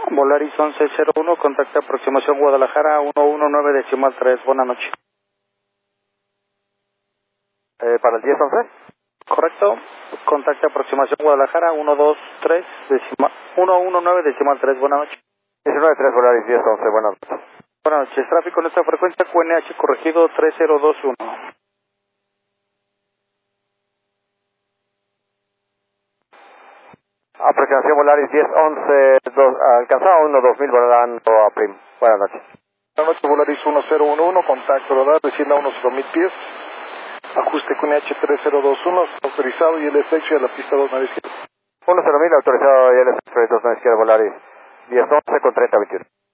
Volaris 1101, contacta aproximación Guadalajara 119.3. Buenas noches. ¿Para el 10-11? Correcto. Contacta aproximación Guadalajara 119.3. Buenas noches. 19-3 Volaris 10-11, buenas noches. Buenas noches. Tráfico en esta frecuencia QNH corregido 3021. Aproximación Volaris 10-11, alcanzado 1-2000 volando a Prim. Buenas noches. Buenas noches, Volaris 1011, contacto radar, descienda a unos 8,000 pies. Ajuste QNH 3021, autorizado y el sexo a la pista 2 9 izquierda. 1-0,000 autorizado y el 2 izquierda Volaris 10-11 con 30-21.